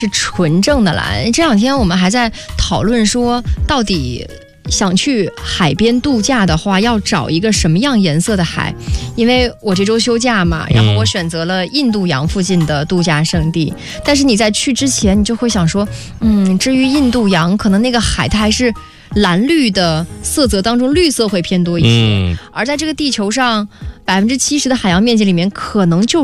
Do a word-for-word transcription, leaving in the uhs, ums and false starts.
是纯正的蓝。这两天我们还在讨论说，到底想去海边度假的话，要找一个什么样颜色的海？因为我这周休假嘛，然后我选择了印度洋附近的度假胜地。嗯、但是你在去之前，你就会想说，嗯，至于印度洋，可能那个海它还是蓝绿的色泽当中，绿色会偏多一些。嗯、而在这个地球上，百分之七十的海洋面积里面，可能就